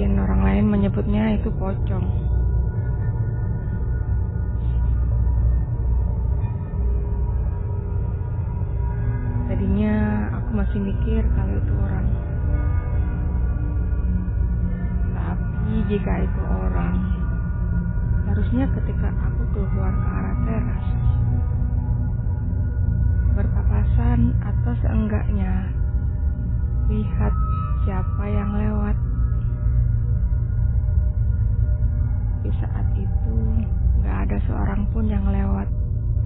Mungkin orang lain menyebutnya itu pocong. Tadinya aku masih mikir kalau itu orang. Tapi jika itu orang, harusnya ketika aku keluar ke arah teras, berpapasan atau seenggaknya lihat siapa yang lewat. Di saat itu gak ada seorang pun yang lewat.